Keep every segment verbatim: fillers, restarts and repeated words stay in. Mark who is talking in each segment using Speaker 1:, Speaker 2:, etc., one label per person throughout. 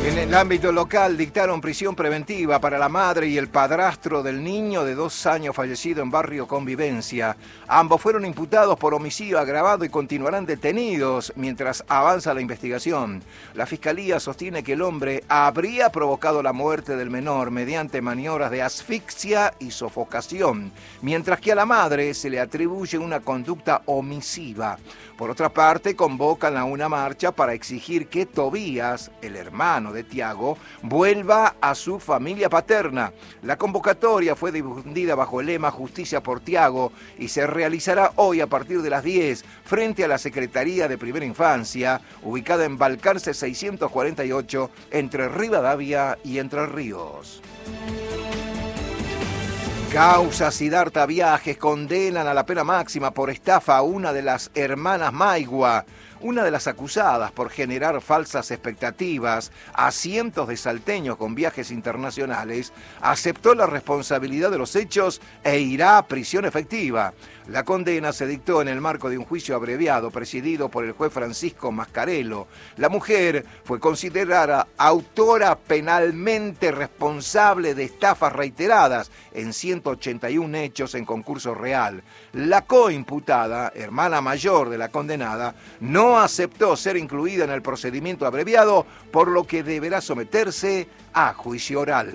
Speaker 1: En el ámbito local dictaron prisión preventiva para la madre y el padrastro del niño de dos años fallecido en barrio Convivencia. Ambos fueron imputados por homicidio agravado y continuarán detenidos mientras avanza la investigación. La fiscalía sostiene que el hombre habría provocado la muerte del menor mediante maniobras de asfixia y sofocación, mientras que a la madre se le atribuye una conducta omisiva. Por otra parte, convocan a una marcha para exigir que Tobías, el hermano de Tiago, vuelva a su familia paterna. La convocatoria fue difundida bajo el lema Justicia por Tiago y se realizará hoy a partir de las diez frente a la Secretaría de Primera Infancia, ubicada en Balcarce seiscientos cuarenta y ocho, entre Rivadavia y Entre Ríos. Causa Siddhartha Viajes condenan a la pena máxima por estafa a una de las hermanas Maigua. Una de las acusadas por generar falsas expectativas a cientos de salteños con viajes internacionales, aceptó la responsabilidad de los hechos e irá a prisión efectiva. La condena se dictó en el marco de un juicio abreviado presidido por el juez Francisco Mascarello. La mujer fue considerada autora penalmente responsable de estafas reiteradas en ciento ochenta y un hechos en concurso real. La coimputada, hermana mayor de la condenada, no aceptó ser incluida en el procedimiento abreviado, por lo que deberá someterse a juicio oral.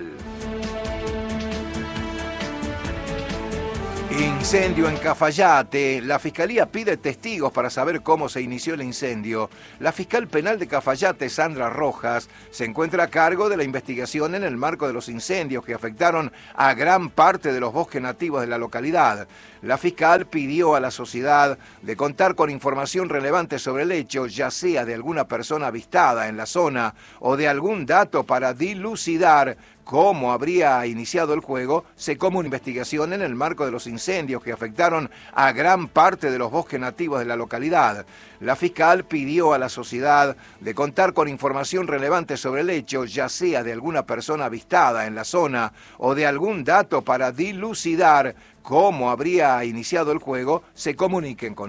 Speaker 1: Incendio en Cafayate. La Fiscalía pide testigos para saber cómo se inició el incendio. La fiscal penal de Cafayate, Sandra Rojas, se encuentra a cargo de la investigación en el marco de los incendios que afectaron a gran parte de los bosques nativos de la localidad. La fiscal pidió a la sociedad de contar con información relevante sobre el hecho, ya sea de alguna persona avistada en la zona o de algún dato para dilucidar cómo habría iniciado el fuego, se como una investigación en el marco de los incendios que afectaron a gran parte de los bosques nativos de la localidad. La fiscal pidió a la sociedad de contar con información relevante sobre el hecho, ya sea de alguna persona avistada en la zona o de algún dato para dilucidar cómo habría iniciado el fuego, se comuniquen con